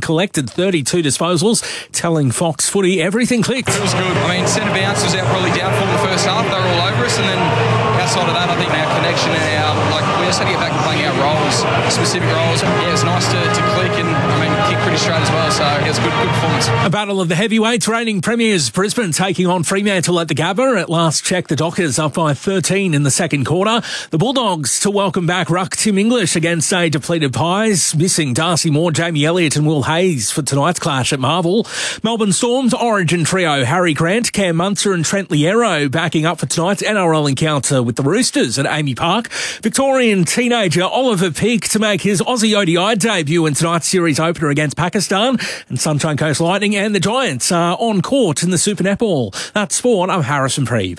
collected 32 disposals, telling Fox Footy everything clicked. It was good. I mean, centre bounce was our probably downfall in the first half. They were all over us, and then outside of that, I think our connection and we just had to get back to playing our roles, specific roles. Yeah, it was nice to click and, kick pretty straight as well, so it was a good performance. A battle of the heavyweights, reigning premiers Brisbane taking on Fremantle at the Gabba. At last check, the Dockers up by 13 in the second quarter. The Bulldogs to welcome back ruck Tim English against a depleted Pies, missing Darcy Moore, Jamie Elliott and Will Hayes for tonight's clash at Marvel. Melbourne Storm's origin trio, Harry Grant, Cam Munster and Trent Liero backing up for tonight's NRL encounter with the Roosters at Amy Park. Victorian teenager Oliver Peake to make his Aussie ODI debut in tonight's series opener against Pakistan, and Sunshine Coast Lightning and the Giants are on court in the Super Netball. That's sport. I'm Harrison Preeb.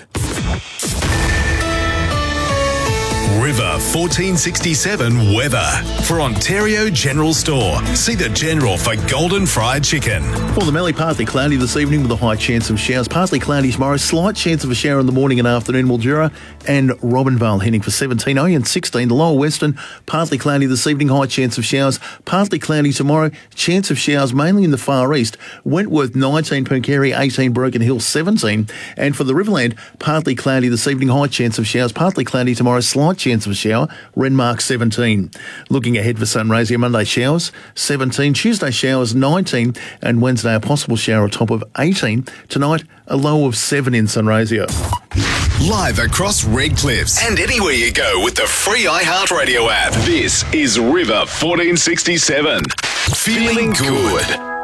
River 1467 weather. For Ontario General Store, see the General for golden fried chicken. For the Mallee, partly cloudy this evening with a high chance of showers. Partly cloudy tomorrow, slight chance of a shower in the morning and afternoon. Mildura and Robinvale heading for 17. And 16. The Lower Western, partly cloudy this evening, high chance of showers. Partly cloudy tomorrow, chance of showers mainly in the far east. Wentworth 19, Pooncarie 18, Broken Hill 17. And for the Riverland, partly cloudy this evening, high chance of showers. Partly cloudy tomorrow, slight chance of a shower. Renmark 17. Looking ahead for Sunraysia, Monday showers 17, Tuesday showers 19, and Wednesday a possible shower, a top of 18. Tonight a low of 7 in Sunraysia. Live across Red Cliffs and anywhere you go with the free iHeartRadio app. This is River 1467. Feeling good.